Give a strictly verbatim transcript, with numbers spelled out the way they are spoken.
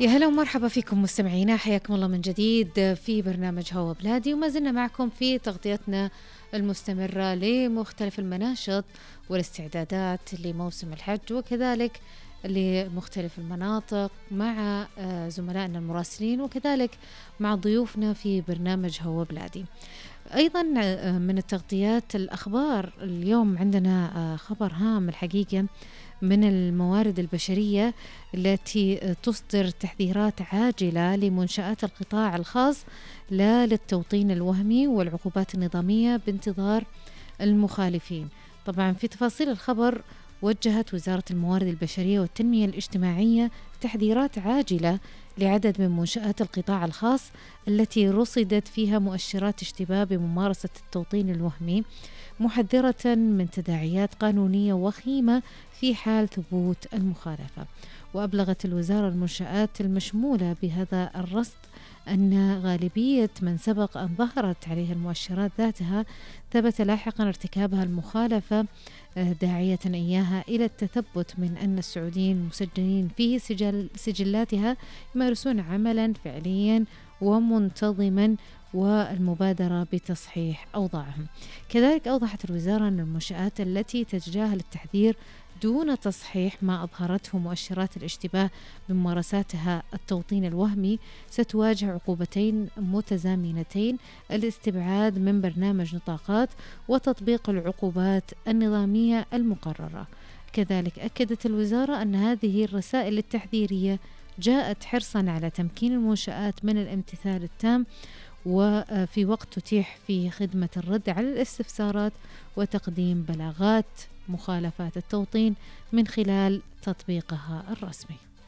يا هلا ومرحبا فيكم مستمعينا، حياكم الله من جديد في برنامج هوا بلادي، وما زلنا معكم في تغطيتنا المستمرة لمختلف المناشط والاستعدادات لموسم الحج، وكذلك لمختلف المناطق مع زملائنا المراسلين، وكذلك مع ضيوفنا في برنامج هوا بلادي. أيضا من التغطيات الأخبار، اليوم عندنا خبر هام الحقيقة من الموارد البشرية التي تصدر تحذيرات عاجلة لمنشآت القطاع الخاص لا للتوطين الوهمي والعقوبات النظامية بانتظار المخالفين. طبعا في تفاصيل الخبر، وجهت وزارة الموارد البشرية والتنمية الاجتماعية تحذيرات عاجلة لعدد من منشآت القطاع الخاص التي رصدت فيها مؤشرات اشتباه بممارسة التوطين الوهمي، محذرة من تداعيات قانونية وخيمة في حال ثبوت المخالفة. وأبلغت الوزارة المنشآت المشمولة بهذا الرصد أن غالبية من سبق أن ظهرت عليها المؤشرات ذاتها ثبت لاحقا ارتكابها المخالفة، داعية إياها إلى التثبت من أن السعوديين المسجلين في سجل سجلاتها يمارسون عملا فعليا ومنتظما والمبادرة بتصحيح أوضاعهم. كذلك أوضحت الوزارة أن المنشآت التي تتجاهل التحذير دون تصحيح ما أظهرته مؤشرات الاشتباه بممارساتها التوطين الوهمي ستواجه عقوبتين متزامنتين: الاستبعاد من برنامج نطاقات وتطبيق العقوبات النظامية المقررة. كذلك أكدت الوزارة أن هذه الرسائل التحذيرية جاءت حرصا على تمكين المنشآت من الامتثال التام، وفي وقت تتيح في خدمة الرد على الاستفسارات وتقديم بلاغات مخالفات التوطين من خلال تطبيقها الرسمي.